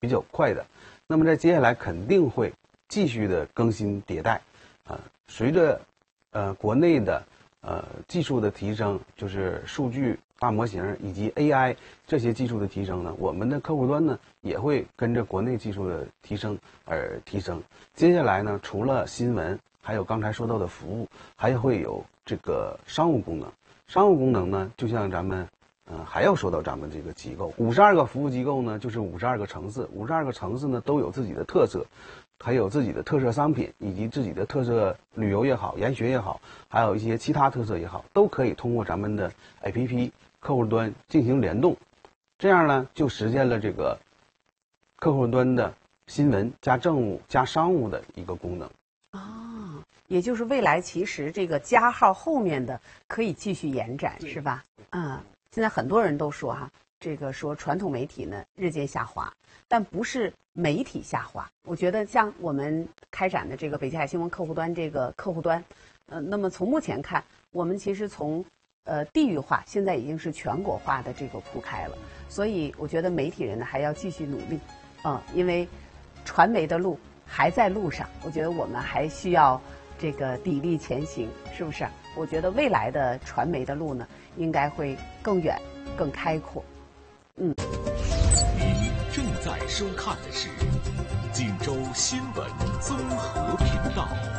比较快的。那么在接下来肯定会继续的更新迭代，随着国内的技术的提升，就是数据大模型以及 AI 这些技术的提升呢，我们的客户端呢也会跟着国内技术的提升而提升。接下来呢，除了新闻，还有刚才说到的服务，还会有这个商务功能。商务功能呢，就像咱们还要说到咱们这个机构，52个服务机构呢，就是52个城市，52个城市呢都有自己的特色，还有自己的特色商品，以及自己的特色旅游也好，研学也好，还有一些其他特色也好，都可以通过咱们的 APP 客户端进行联动，这样呢就实现了这个客户端的新闻加政务加商务的一个功能。 也就是未来其实这个加号后面的可以继续延展，是吧？现在很多人都说这个说传统媒体呢日渐下滑，但不是媒体下滑。我觉得像我们开展的这个北京海新闻客户端这个客户端，那么从目前看，我们其实从地域化现在已经是全国化的这个铺开了，所以我觉得媒体人呢还要继续努力，因为传媒的路还在路上，我觉得我们还需要这个砥砺前行，是不是？我觉得未来的传媒的路呢，应该会更远、更开阔。您正在收看的是锦州新闻综合频道。